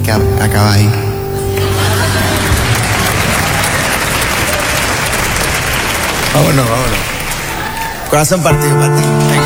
que acaba ahí. Vámonos. Corazón partido para ti. Venga.